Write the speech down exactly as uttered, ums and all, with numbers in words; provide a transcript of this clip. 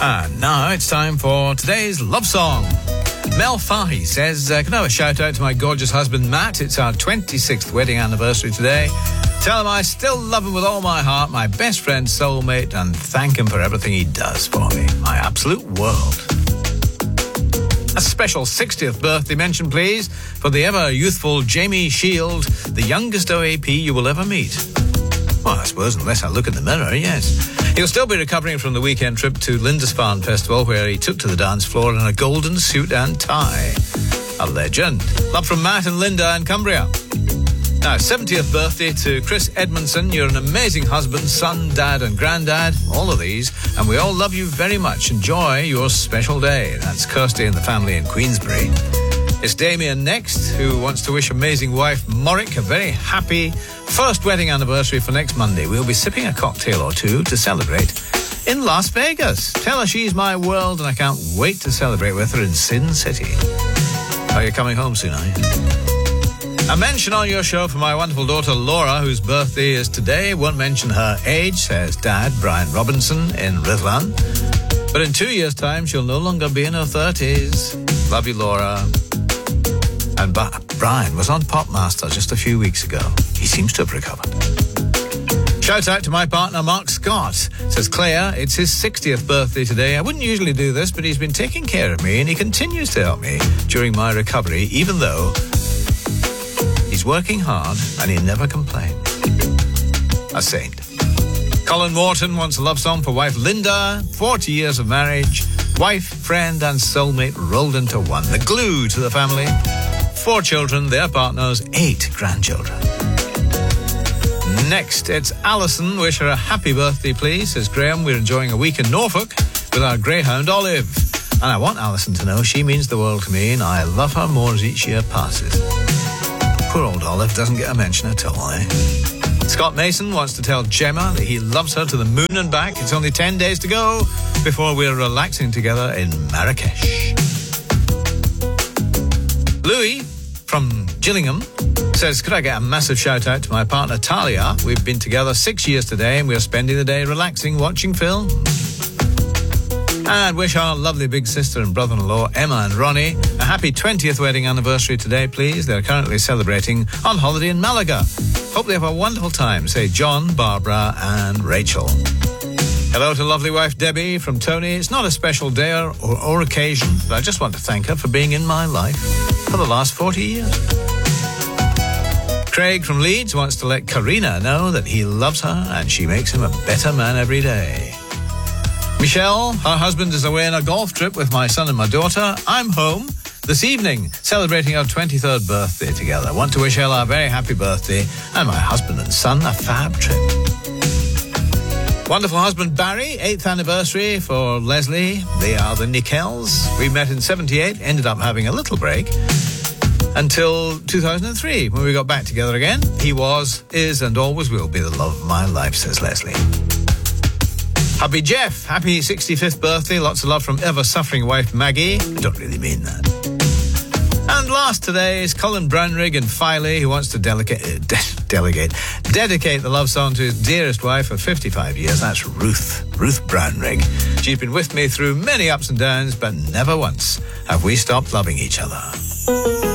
And now it's time for today's love song. Mel Fahy says, uh, can I have a shout out to my gorgeous husband Matt? It's our twenty-sixth wedding anniversary today. Tell him I still love him with all my heart, my best friend, soulmate, and thank him for everything he does for me. My absolute world. A special sixtieth birthday mention, please, for the ever-youthful Jamie Shield, the youngest O A P you will ever meet. Well, I suppose, unless I look in the mirror, yes. He'll still be recovering from the weekend trip to Lindisfarne Festival, where he took to the dance floor in a golden suit and tie. A legend. Love from Matt and Linda in Cumbria. Now, seventieth birthday to Chris Edmondson. You're an amazing husband, son, dad and granddad, all of these, and we all love you very much. Enjoy your special day. That's Kirsty and the family in Queensbury. It's Damien next, who wants to wish amazing wife Morrick a very happy first wedding anniversary for next Monday. We'll be sipping a cocktail or two to celebrate in Las Vegas. Tell her she's my world and I can't wait to celebrate with her in Sin City. Are you coming home soon, are you? A mention on your show for my wonderful daughter Laura, whose birthday is today. Won't mention her age, says Dad, Brian Robinson in Rithlan. But in two years' time, she'll no longer be in her thirties. Love you, Laura. And ba- Brian was on Popmaster just a few weeks ago. He seems to have recovered. Shout out to my partner, Mark Scott. Says Claire, it's his sixtieth birthday today. I wouldn't usually do this, but he's been taking care of me and he continues to help me during my recovery, even though he's working hard and he never complains. A saint. Colin Wharton wants a love song for wife Linda. forty years of marriage. Wife, friend and soulmate rolled into one. The glue to the family. Four children, their partners, eight grandchildren. Next, it's Alison. Wish her a happy birthday, please. Says Graham, we're enjoying a week in Norfolk with our greyhound Olive. And I want Alison to know she means the world to me and I love her more as each year passes. Poor old Olive doesn't get a mention at all, eh? Scott Mason wants to tell Gemma that he loves her to the moon and back. It's only ten days to go before we're relaxing together in Marrakesh. Louis from Gillingham says, could I get a massive shout out to my partner Talia? We've been together six years today and we're spending the day relaxing, watching film. And wish our lovely big sister and brother-in-law Emma and Ronnie a happy twentieth wedding anniversary today, please. They're currently celebrating on holiday in Malaga. Hope they have a wonderful time, say John, Barbara and Rachel. Hello to lovely wife Debbie from Tony. It's not a special day or, or, or occasion, but I just want to thank her for being in my life for the last forty years. Craig from Leeds wants to let Karina know that he loves her and she makes him a better man every day. Michelle, her husband is away on a golf trip with my son and my daughter. I'm home this evening, celebrating our twenty-third birthday together. I want to wish Ella a very happy birthday and my husband and son a fab trip. Wonderful husband Barry, eighth anniversary for Leslie. They are the Nickells. We met in seventy-eight, ended up having a little break until two thousand three when we got back together again. He was, is and always will be the love of my life, says Leslie. Happy Jeff, happy sixty-fifth birthday. Lots of love from ever-suffering wife Maggie. Don't really mean that. And last today is Colin Brownrigg and Filey, who wants to delegate, uh, de- delegate, dedicate the love song to his dearest wife of fifty-five years. That's Ruth, Ruth Brownrigg. She's been with me through many ups and downs, but never once have we stopped loving each other.